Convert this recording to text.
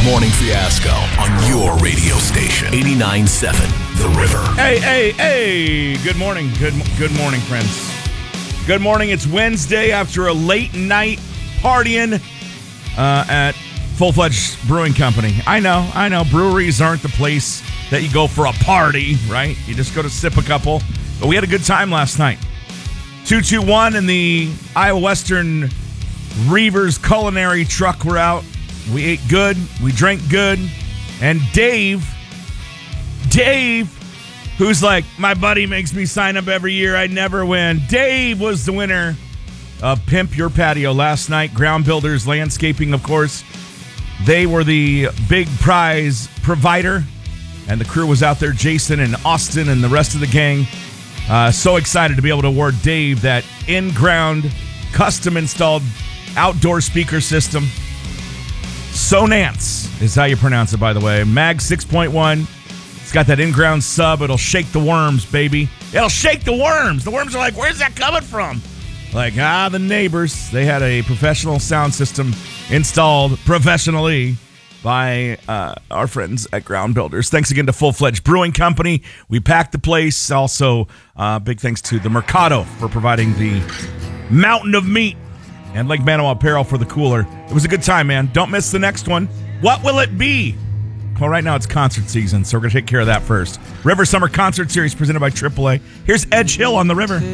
Morning Fiasco on your radio station. 89.7 The River. Hey. Good morning. Good morning, friends. Good morning. It's Wednesday after a late night partying at Full Fledged Brewing Company. I know. Breweries aren't the place that you go for a party, right? You just go to sip a couple. But we had a good time last night. 221 and the Iowa Western Reavers culinary truck were out. We ate good. We drank good. And Dave, who's like, my buddy makes me sign up every year. I never win. Dave was the winner of Pimp Your Patio last night. Ground Builders Landscaping, of course. They were the big prize provider. And the crew was out there, Jason and Austin and the rest of the gang. So excited to be able to award Dave that in-ground, custom-installed outdoor speaker system. Sonance is how you pronounce it, by the way. Mag 6.1. It's got that in-ground sub. It'll shake the worms, baby. It'll shake the worms. The worms are like, where's that coming from? Like, the neighbors. They had a professional sound system installed professionally by our friends at Ground Builders. Thanks again to Full Fledged Brewing Company. We packed the place. Also, big thanks to the Mercado for providing the mountain of meat and Lake Manawa apparel for the cooler. It was a good time, man. Don't miss the next one. What will it be? Well, right now it's concert season, so we're going to take care of that first. River Summer Concert Series presented by AAA. Here's Edge Hill on the River.